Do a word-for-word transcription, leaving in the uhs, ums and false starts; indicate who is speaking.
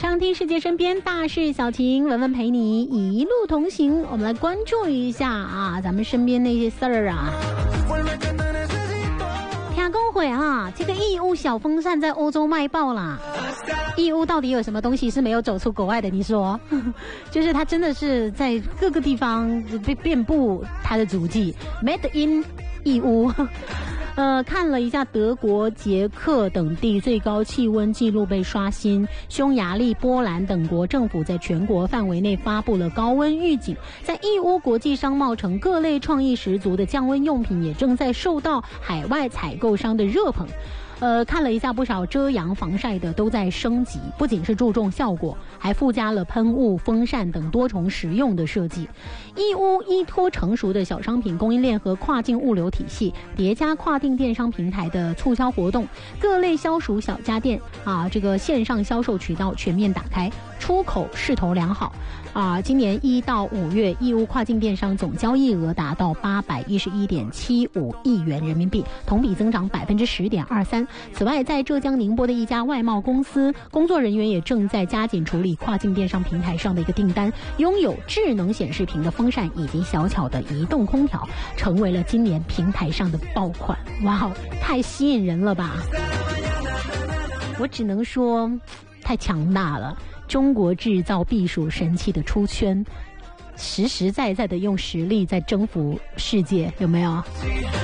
Speaker 1: 畅听世界身边大事小情，文文陪你一路同行。我们来关注一下啊，咱们身边那些事儿啊。听公会啊，这个义乌小风扇在欧洲卖爆啦。义乌到底有什么东西是没有走出国外的？你说，就是它真的是在各个地方被遍布它的足迹 ，Made in 义乌。呃，看了一下德国、捷克等地最高气温记录被刷新，匈牙利、波兰等国政府在全国范围内发布了高温预警。在义乌国际商贸城，各类创意十足的降温用品也正在受到海外采购商的热捧。呃，看了一下，不少遮阳防晒的都在升级，不仅是注重效果，还附加了喷雾、风扇等多重实用的设计。义乌依托成熟的小商品供应链和跨境物流体系，叠加跨境电商平台的促销活动，各类消暑小家电啊，这个线上销售渠道全面打开，出口势头良好。啊，今年一到五月，义乌跨境电商总交易额达到八百一十一点七五亿元人民币，同比增长百分之十点二三。此外，在浙江宁波的一家外贸公司，工作人员也正在加紧处理跨境电商平台上的一个订单。拥有智能显示屏的风扇以及小巧的移动空调，成为了今年平台上的爆款。哇，太吸引人了吧！我只能说，太强大了。中国制造避暑神器的出圈，实实在在的用实力在征服世界，有没有？